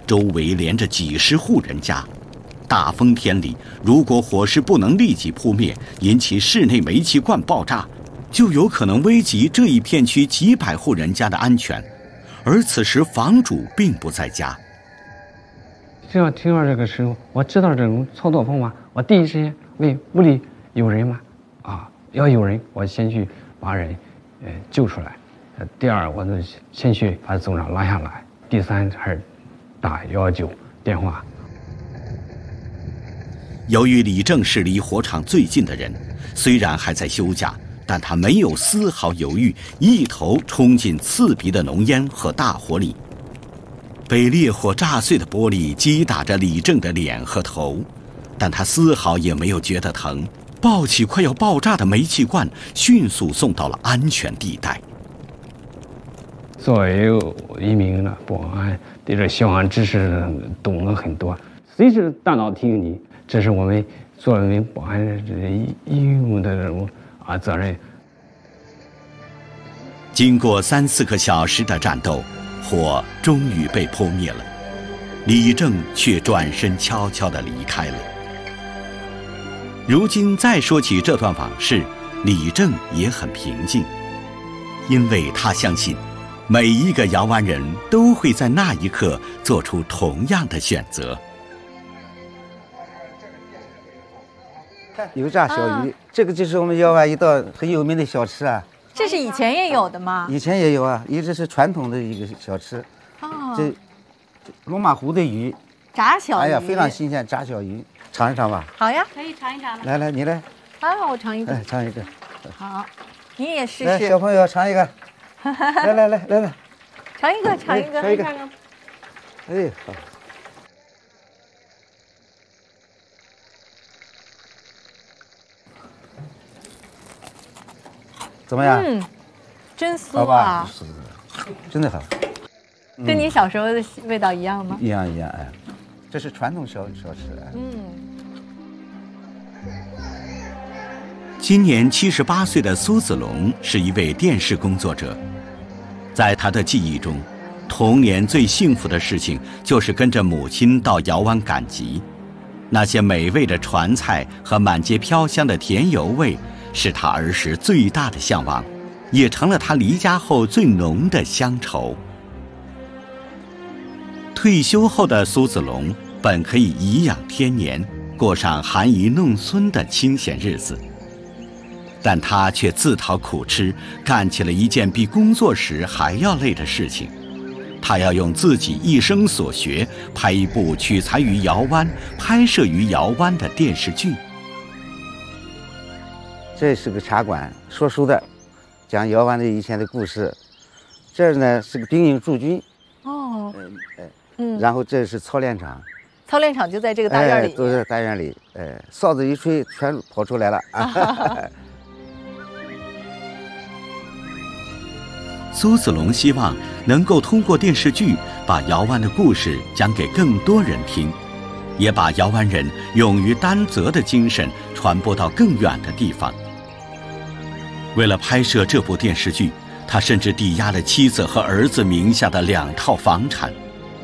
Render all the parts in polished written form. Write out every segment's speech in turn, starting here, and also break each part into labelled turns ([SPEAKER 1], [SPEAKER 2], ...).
[SPEAKER 1] 周围连着几十户人家。大风天里，如果火势不能立即扑灭，引起室内煤气罐爆炸，就有可能危及这一片区几百户人家的安全。而此时房主并不在家。
[SPEAKER 2] 只要听到这个时候，我知道这种操作方法，我第一时间问屋里有人吗？要有人，我先去把人救出来。第二，我就先去把组长拉下来。第三，还是打119电话。
[SPEAKER 1] 由于李正是离火场最近的人，虽然还在休假，但他没有丝毫犹豫，一头冲进刺鼻的浓烟和大火里。被烈火炸碎的玻璃击打着李正的脸和头，但他丝毫也没有觉得疼，抱起快要爆炸的煤气罐，迅速送到了安全地带。
[SPEAKER 2] 作为一名保安，对这消防知识懂了很多，随时大脑提醒你，这是我们作为保安义务的这种责任。
[SPEAKER 1] 经过3、4个小时的战斗，火终于被扑灭了，李正却转身悄悄地离开了。如今再说起这段往事，李正也很平静，因为他相信每一个姚湾人都会在那一刻做出同样的选择。
[SPEAKER 3] 油炸小鱼，这个就是我们姚湾一道很有名的小吃啊。
[SPEAKER 4] 这是以前也有的吗？
[SPEAKER 3] 以前也有啊，一直是传统的一个小吃。这龙马湖的鱼，
[SPEAKER 4] 炸小鱼，
[SPEAKER 3] 哎呀，非常新鲜，炸小鱼，尝一尝吧。
[SPEAKER 4] 好呀，
[SPEAKER 5] 可以尝一尝。
[SPEAKER 3] 来，你来。
[SPEAKER 4] 我尝一个。
[SPEAKER 3] 尝一个。
[SPEAKER 4] 好，你也试试。
[SPEAKER 3] 来，小朋友尝一个。来，
[SPEAKER 4] 尝一个。
[SPEAKER 3] 哎，好。怎么样？
[SPEAKER 4] 真酥啊！
[SPEAKER 3] 真的好。
[SPEAKER 4] 跟你小时候的味道一样吗？
[SPEAKER 3] 一样，哎，这是传统小吃。
[SPEAKER 1] 今年78岁的苏子龙是一位电视工作者，在他的记忆中，童年最幸福的事情就是跟着母亲到姚湾赶集，那些美味的传菜和满街飘香的甜油味，是他儿时最大的向往，也成了他离家后最浓的乡愁。退休后的苏子龙本可以颐养天年，过上含饴弄孙的清闲日子，但他却自讨苦吃，干起了一件比工作时还要累的事情。他要用自己一生所学，拍一部取材于姚湾、拍摄于姚湾的电视剧。
[SPEAKER 3] 这是个茶馆，说书的，讲姚湾的以前的故事。这儿呢是个兵营驻军。然后这是操练场。
[SPEAKER 4] 操练场就在这个大院里。
[SPEAKER 3] 都在大院里。哨子一吹，全跑出来了。
[SPEAKER 1] 苏子龙希望能够通过电视剧把姚湾的故事讲给更多人听，也把姚湾人勇于担责的精神传播到更远的地方。为了拍摄这部电视剧，他甚至抵押了妻子和儿子名下的2套房产。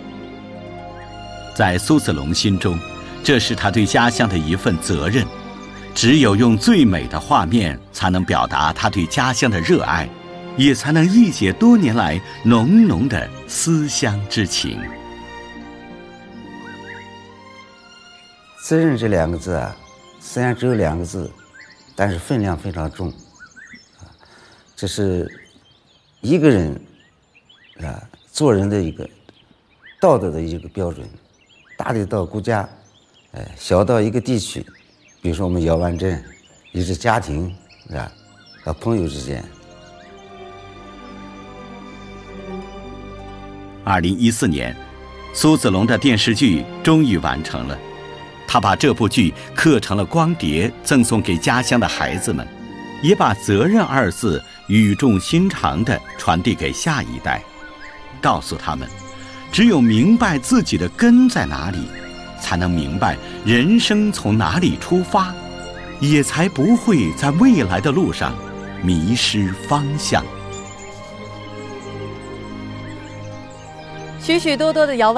[SPEAKER 1] 在苏子龙心中，这是他对家乡的一份责任，只有用最美的画面才能表达他对家乡的热爱，也才能一解多年来浓浓的思乡之情。
[SPEAKER 3] 责任这2个字啊，虽然只有2个字，但是分量非常重。这是一个人做人的一个道德的一个标准，大的到国家，小到一个地区，比如说我们姚湾镇，一是家庭和朋友之间。
[SPEAKER 1] 2014年，苏子龙的电视剧终于完成了，他把这部剧刻成了光碟，赠送给家乡的孩子们，也把责任2字语重心长地传递给下一代，告诉他们，只有明白自己的根在哪里，才能明白人生从哪里出发，也才不会在未来的路上迷失方向。
[SPEAKER 4] 许许多多的姚湾